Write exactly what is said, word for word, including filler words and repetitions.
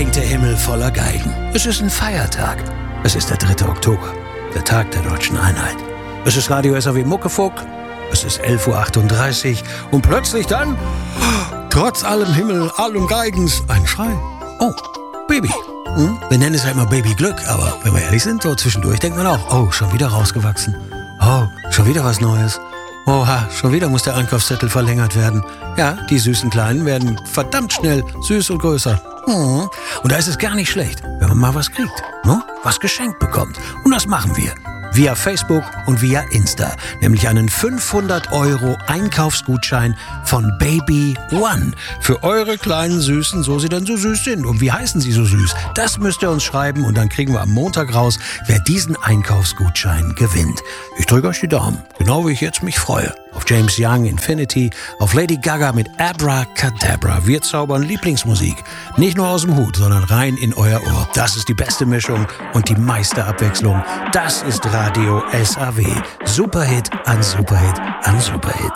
hängt der Himmel voller Geigen. Es ist ein Feiertag. Es ist der dritte Oktober, der Tag der Deutschen Einheit. Es ist Radio S A W Muckefuck. Es ist elf Uhr achtunddreißig und plötzlich dann, trotz allem Himmel, allem Geigens, ein Schrei. Oh, Baby. Hm? Wir nennen es ja immer Baby Glück, aber wenn wir ehrlich sind, so zwischendurch denkt man auch, oh, schon wieder rausgewachsen. Oh, schon wieder was Neues. Oha, schon wieder muss der Einkaufszettel verlängert werden. Ja, die süßen Kleinen werden verdammt schnell süß und größer. Hm. Und da ist es gar nicht schlecht, wenn man mal was kriegt, ne? Was geschenkt bekommt. Und das machen wir. Via Facebook und via Insta. Nämlich einen fünfhundert Euro Einkaufsgutschein von Baby One. Für eure kleinen Süßen, so sie denn so süß sind. Und wie heißen sie so süß? Das müsst ihr uns schreiben und dann kriegen wir am Montag raus, wer diesen Einkaufsgutschein gewinnt. Ich drücke euch die Daumen, genau wie ich jetzt mich freue. Auf James Young, Infinity, auf Lady Gaga mit Abracadabra. Wir zaubern Lieblingsmusik. Nicht nur aus dem Hut, sondern rein in euer Ohr. Das ist die beste Mischung und die meiste Abwechslung. Das ist Radio S A W. Superhit an Superhit an Superhit.